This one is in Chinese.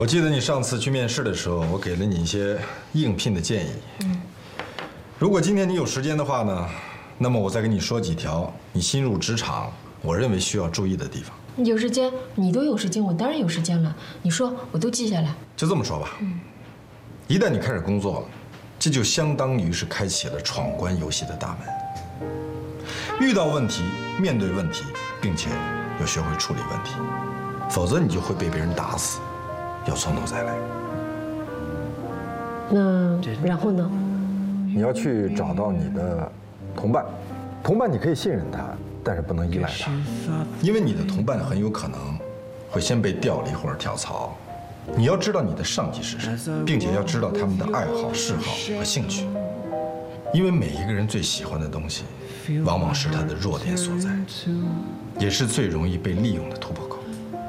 我记得你上次去面试的时候，我给了你一些应聘的建议。如果今天你有时间的话呢，那么我再跟你说几条你新入职场我认为需要注意的地方。 有时间，你都有时间，我当然有时间了。你说，我都记下来。 就这么说吧。一旦你开始工作了，这就相当于是开启了闯关游戏的大门。遇到问题，面对问题，并且要学会处理问题，否则你就会被别人打死。要从头再来。 那然后呢？ 你要去找到你的同伴，同伴你可以信任他，但是不能依赖他，因为你的同伴很有可能会先被调离或者跳槽。你要知道你的上级是谁，并且要知道他们的爱好、嗜好和兴趣，因为每一个人最喜欢的东西，往往是他的弱点所在，也是最容易被利用的突破口。